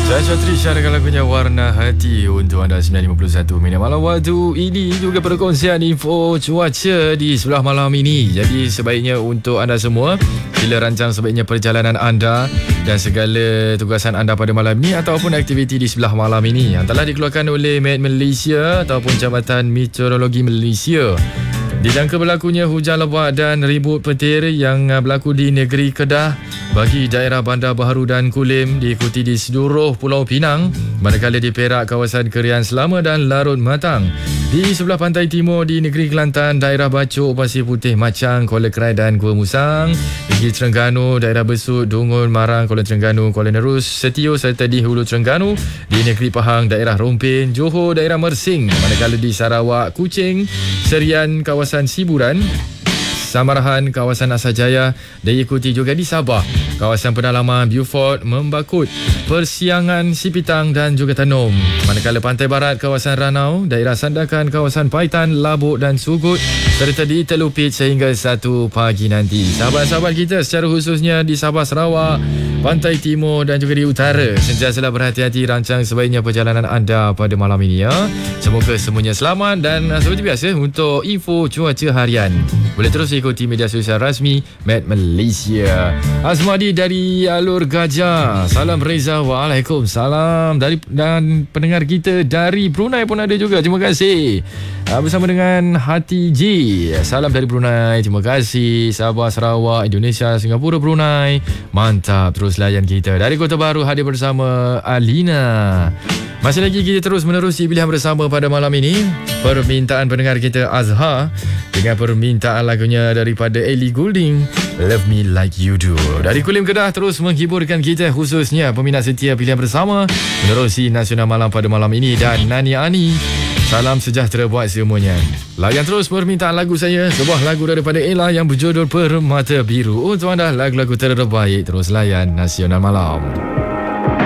Caca Trisha dengan lagunya Warna Hati untuk anda 9.51 minit malam waktu ini. Juga perkongsian info cuaca di sebelah malam ini. Jadi sebaiknya untuk anda semua, sila rancang sebaiknya perjalanan anda dan segala tugasan anda pada malam ini ataupun aktiviti di sebelah malam ini yang telah dikeluarkan oleh Met Malaysia ataupun Jabatan Meteorologi Malaysia. Dijangka berlakunya hujan lebat dan ribut petir yang berlaku di negeri Kedah bagi daerah Bandar Baharu dan Kulim, diikuti di seluruh Pulau Pinang, manakala di Perak, kawasan Kerian Selama dan Larut Matang. Di sebelah pantai timur di negeri Kelantan, daerah Bacok, Pasir Putih, Macang, Kuala Kerai dan Gua Musang. Negeri Terengganu, daerah Besut, Dungun, Marang, Kuala Terengganu, Kuala Nerus, Setio serta di Hulu Terengganu. Di negeri Pahang, daerah Rompin, Johor, daerah Mersing. Manakala di Sarawak, Kuching, Serian, kawasan Siburan, Samarahan, kawasan Asajaya, dan ikuti juga di Sabah, kawasan pedalaman Beaufort, Membakut, Persiangan, Sipitang dan juga Tenom. Manakala pantai barat, kawasan Ranau, daerah Sandakan, kawasan Paitan, Labuk dan Sugut, serta di Telupit sehingga 1 pagi nanti. Sahabat-sahabat kita secara khususnya di Sabah, Sarawak, pantai timur dan juga di utara, sentiasalah berhati-hati, rancang sebaiknya perjalanan anda pada malam ini ya. Semoga semuanya selamat dan seperti biasa untuk info cuaca harian boleh terus ikuti media sosial rasmi Met Malaysia. Azmadi dari Alur Gajah. Salam Reza. Waalaikumsalam. Dan pendengar kita dari Brunei pun ada juga. Terima kasih. Bersama dengan Hati G. Salam dari Brunei. Terima kasih. Sabah, Sarawak, Indonesia, Singapura, Brunei. Mantap. Terus layan kita. Dari Kota Baru hadir bersama Alina. Masih lagi kita terus menerusi pilihan bersama pada malam ini. Permintaan pendengar kita Azhar dengan permintaan lagunya daripada Ellie Goulding, Love Me Like You Do. Dari Kulim Kedah terus menghiburkan kita, khususnya peminat setia pilihan bersama menerusi Nasional Malam pada malam ini. Dan Nani Ani, salam sejahtera buat semuanya. Layan terus permintaan lagu saya, sebuah lagu daripada Ella yang berjudul Permata Biru. Untuk anda lagu-lagu terbaik, terus layan Nasional Malam.